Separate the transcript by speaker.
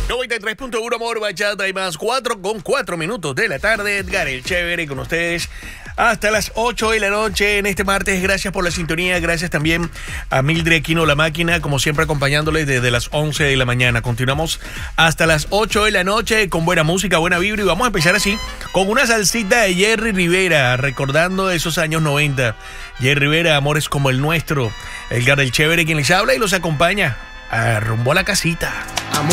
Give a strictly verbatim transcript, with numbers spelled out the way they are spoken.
Speaker 1: noventa y tres punto uno Amor Bachata y más, cuatro con cuatro minutos de la tarde. Edgar el Chévere con ustedes hasta las ocho de la noche en este martes. Gracias por la sintonía, gracias también a Mildred Aquino La Máquina, como siempre acompañándoles desde las once de la mañana. Continuamos hasta las ocho de la noche con buena música, buena vibra, y vamos a empezar así con una salsita de Jerry Rivera, recordando esos años noventa. Jerry Rivera, Amores como el nuestro. Edgar el Chévere quien les habla y los acompaña a rumbo a la casita.
Speaker 2: Amor.